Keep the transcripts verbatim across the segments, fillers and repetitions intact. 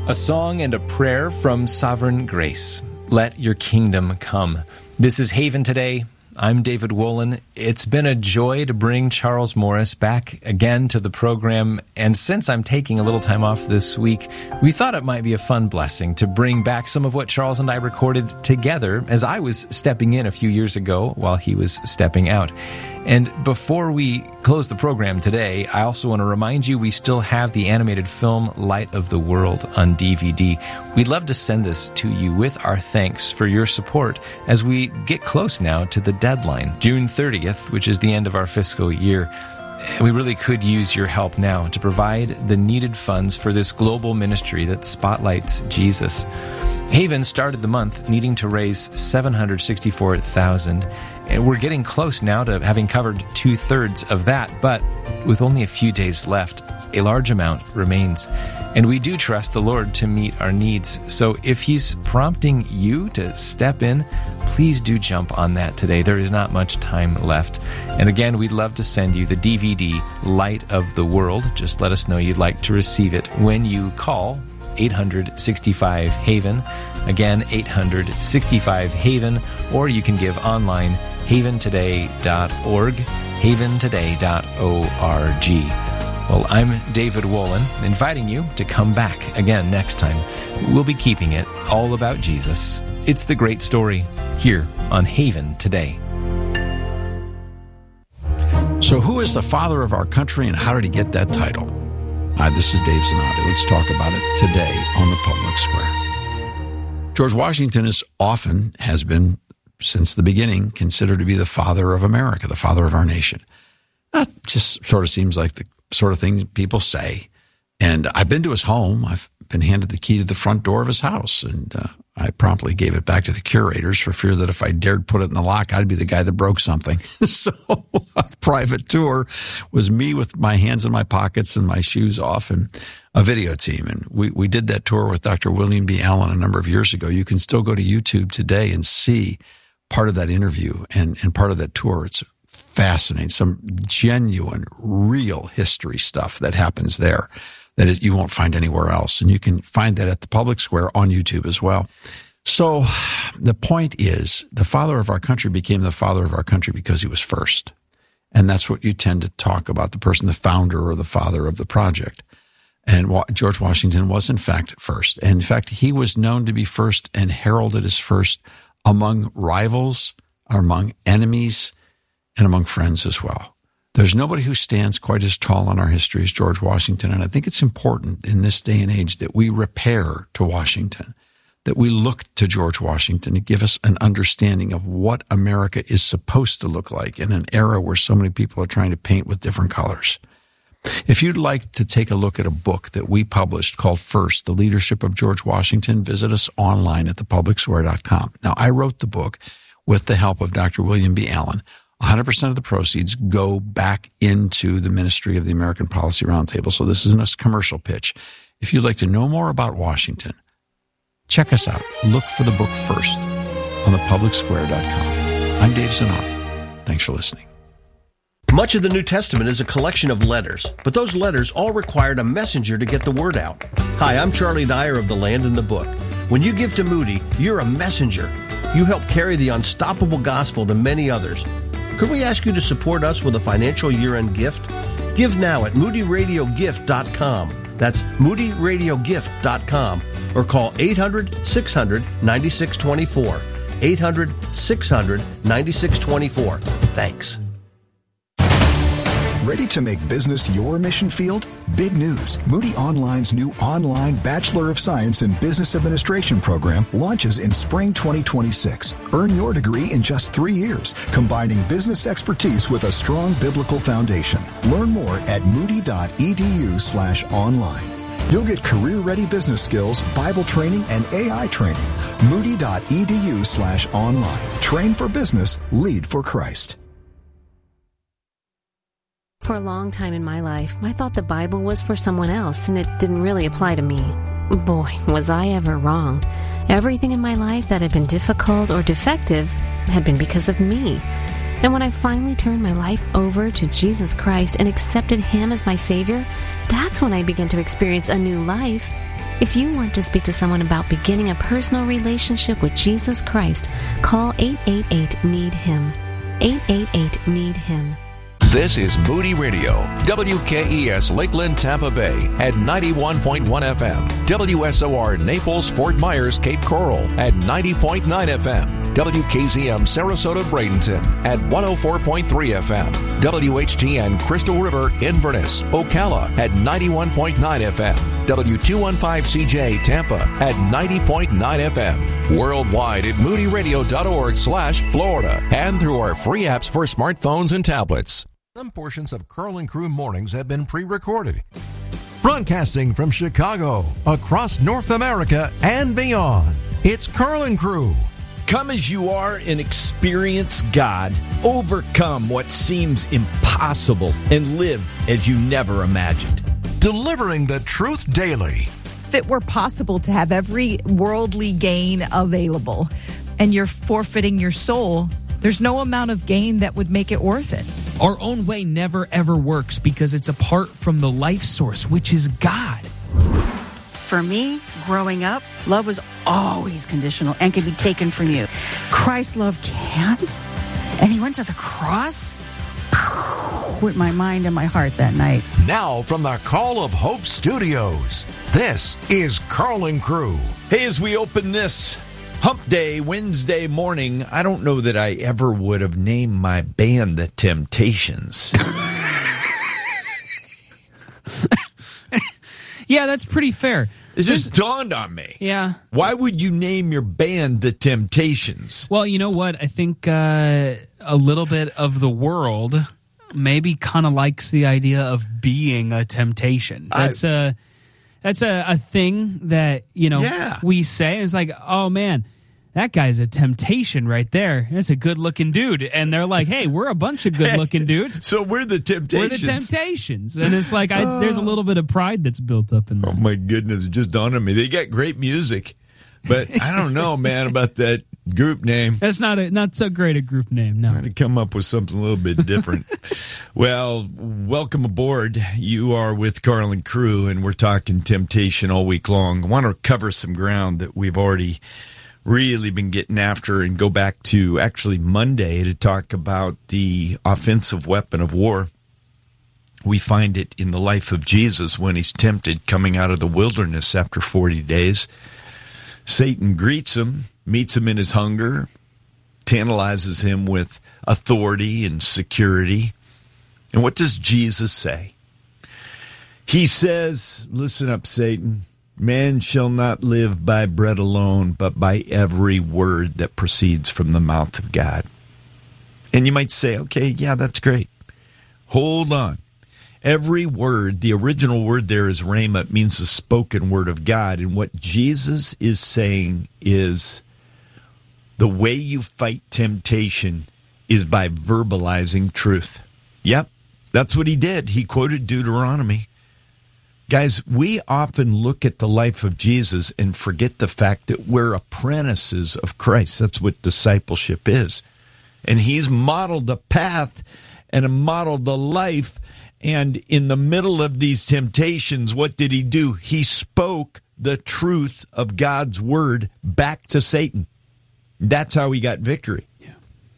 A song and a prayer from Sovereign Grace. Let your kingdom come. This is Haven Today. I'm David Wolin. It's been a joy to bring Charles Morris back again to the program, and since I'm taking a little time off this week, we thought it might be a fun blessing to bring back some of what Charles and I recorded together as I was stepping in a few years ago while he was stepping out. And before we close the program today, I also want to remind you we still have the animated film Light of the World on D V D. We'd love to send this to you with our thanks for your support as we get close now to the deadline, June thirtieth, which is the end of our fiscal year. We really could use your help now to provide the needed funds for this global ministry that spotlights Jesus. Haven started the month needing to raise seven hundred sixty-four thousand dollars, and we're getting close now to having covered two-thirds of that, but with only a few days left, a large amount remains. And we do trust the Lord to meet our needs. So if He's prompting you to step in, please do jump on that today. There is not much time left. And again, we'd love to send you the D V D, Light of the World. Just let us know you'd like to receive it when you call eight hundred sixty-five Haven. Again, eight hundred sixty-five Haven, or you can give online, haven today dot org, haven today dot org. Well, I'm David Wolin, inviting you to come back again next time. We'll be keeping it all about Jesus. It's the great story here on Haven Today. So who is the father of our country and how did he get that title? Hi, this is Dave Zanotti. Let's talk about it today on the Public Square. George Washington is often, has been since the beginning, considered to be the father of America, the father of our nation. That just sort of seems like the sort of thing people say. And I've been to his home. I've been handed the key to the front door of his house, and uh, I promptly gave it back to the curators for fear that if I dared put it in the lock, I'd be the guy that broke something. So a private tour was me with my hands in my pockets and my shoes off and a video team. And we, we did that tour with Doctor William B. Allen a number of years ago. You can still go to YouTube today and see part of that interview and, and part of that tour. It's fascinating. Some genuine, real history stuff that happens there that is, you won't find anywhere else. And you can find that at the Public Square on YouTube as well. So the point is, the father of our country became the father of our country because he was first. And that's what you tend to talk about, the person, the founder or the father of the project. And George Washington was, in fact, first. And in fact, he was known to be first and heralded as first among rivals, among enemies, and among friends as well. There's nobody who stands quite as tall in our history as George Washington, and I think it's important in this day and age that we repair to Washington, that we look to George Washington to give us an understanding of what America is supposed to look like in an era where so many people are trying to paint with different colors. If you'd like to take a look at a book that we published called First, The Leadership of George Washington, visit us online at the public square dot com. Now, I wrote the book with the help of Doctor William B. Allen. one hundred percent of the proceeds go back into the ministry of the American Policy Roundtable. So this isn't a commercial pitch. If you'd like to know more about Washington, check us out. Look for the book First on the public square dot com. I'm Dave Zanotti. Thanks for listening. Much of the New Testament is a collection of letters, but those letters all required a messenger to get the word out. Hi, I'm Charlie Dyer of The Land and the Book. When you give to Moody, you're a messenger. You help carry the unstoppable gospel to many others. Could we ask you to support us with a financial year-end gift? Give now at moody radio gift dot com. That's moody radio gift dot com. Or call eight hundred six hundred ninety-six twenty-four. eight hundred six hundred ninety-six twenty-four. Thanks. Ready to make business your mission field? Big news. Moody Online's new online Bachelor of Science in Business Administration program launches in spring twenty twenty-six. Earn your degree in just three years, combining business expertise with a strong biblical foundation. Learn more at moody dot e d u slash online. You'll get career-ready business skills, Bible training, and A I training. moody dot e d u slash online. Train for business, lead for Christ. For a long time in my life, I thought the Bible was for someone else, and it didn't really apply to me. Boy, was I ever wrong. Everything in my life that had been difficult or defective had been because of me. And when I finally turned my life over to Jesus Christ and accepted Him as my Savior, that's when I began to experience a new life. If you want to speak to someone about beginning a personal relationship with Jesus Christ, call eight eight eight, need him. eight eight eight, need him. This is Moody Radio, W K E S Lakeland, Tampa Bay at ninety-one point one F M, W S O R Naples, Fort Myers, Cape Coral at ninety point nine F M, W K Z M Sarasota, Bradenton at one oh four point three F M, W H G N Crystal River, Inverness, Ocala at ninety-one point nine F M, W two fifteen C J Tampa at ninety point nine F M, worldwide at moody radio dot org slash Florida, and through our free apps for smartphones and tablets. Some portions of Carl and Crew Mornings have been pre-recorded. Broadcasting from Chicago, across North America, and beyond, it's Carl and Crew. Come as you are and experience God. Overcome what seems impossible and live as you never imagined. Delivering the truth daily. If it were possible to have every worldly gain available and you're forfeiting your soul, there's no amount of gain that would make it worth it. Our own way never ever works because it's apart from the life source, which is God. For me, growing up, love was always conditional and can be taken from you. Christ's love can't. And he went to the cross with my mind and my heart that night. Now from the Call of Hope Studios, this is Carl and Crew. Hey, as we open this Hump Day Wednesday morning, I don't know that I ever would have named my band The Temptations. Yeah, that's pretty fair. It just dawned on me. Yeah. Why would you name your band The Temptations? Well, you know what? I think uh, a little bit of the world maybe kind of likes the idea of being a temptation. That's I, a that's a, a thing that, you know, yeah. we say. It's like, oh, man, that guy's a temptation right there. That's a good-looking dude. And they're like, hey, we're a bunch of good-looking dudes. So we're the Temptations. We're the Temptations. And it's like, I, there's a little bit of pride that's built up in there. Oh, my goodness. It just dawned on me. They got great music. But I don't know, man, about that group name. That's not a, not so great a group name, no. I had to come up with something a little bit different. Well, welcome aboard. You are with Carl and Crew, and we're talking temptation all week long. I want to cover some ground that we've already really been getting after and go back to actually Monday to talk about the offensive weapon of war. We find it in the life of Jesus when he's tempted coming out of the wilderness after forty days. Satan greets him, meets him in his hunger, tantalizes him with authority and security. And what does Jesus say? He says, listen up, Satan, man shall not live by bread alone, but by every word that proceeds from the mouth of God. And you might say, okay, yeah, that's great. Hold on. Every word, the original word there is rhema, it means the spoken word of God. And what Jesus is saying is the way you fight temptation is by verbalizing truth. Yep, that's what he did. He quoted Deuteronomy. Guys, we often look at the life of Jesus and forget the fact that we're apprentices of Christ. That's what discipleship is. And he's modeled a path and modeled a life. And in the middle of these temptations, what did he do? He spoke the truth of God's word back to Satan. That's how he got victory. Yeah.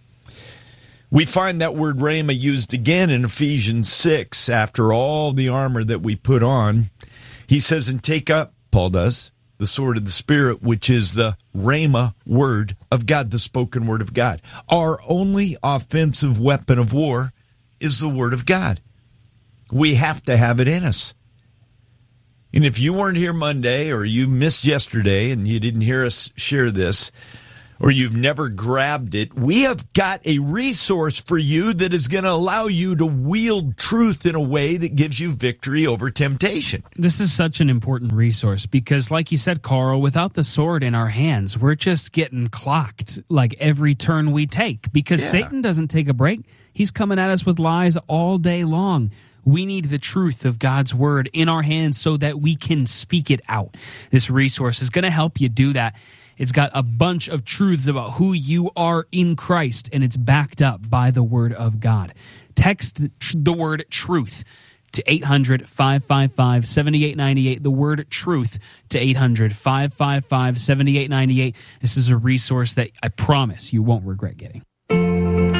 We find that word rhema used again in Ephesians six. After all the armor that we put on, he says, and take up, Paul does, the sword of the Spirit, which is the rhema word of God, the spoken word of God. Our only offensive weapon of war is the word of God. We have to have it in us. And if you weren't here Monday, or you missed yesterday and you didn't hear us share this, or you've never grabbed it, we have got a resource for you that is going to allow you to wield truth in a way that gives you victory over temptation. This is such an important resource because, like you said, Carl, without the sword in our hands, we're just getting clocked like every turn we take because yeah. Satan doesn't take a break. He's coming at us with lies all day long. We need the truth of God's word in our hands so that we can speak it out. This resource is going to help you do that. It's got a bunch of truths about who you are in Christ, and it's backed up by the word of God. Text the word truth to eight hundred, five five five, seven eight nine eight. The word truth to eight hundred, five five five, seven eight nine eight. This is a resource that I promise you won't regret getting.